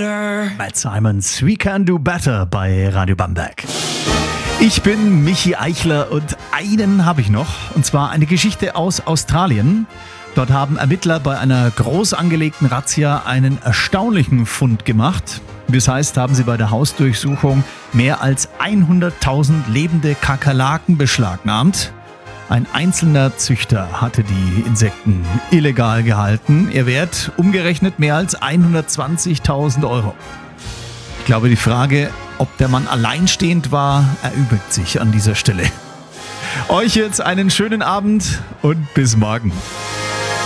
Matt Simons, We Can Do Better bei Radio Bamberg. Ich bin Michi Eichler und einen habe ich noch, und zwar eine Geschichte aus Australien. Dort haben Ermittler bei einer groß angelegten Razzia einen erstaunlichen Fund gemacht. Wie es heißt, haben sie bei der Hausdurchsuchung mehr als 100.000 lebende Kakerlaken beschlagnahmt. Ein einzelner Züchter hatte die Insekten illegal gehalten. Ihr Wert umgerechnet mehr als 120.000 Euro. Ich glaube, die Frage, ob der Mann alleinstehend war, erübrigt sich an dieser Stelle. Euch jetzt einen schönen Abend und bis morgen.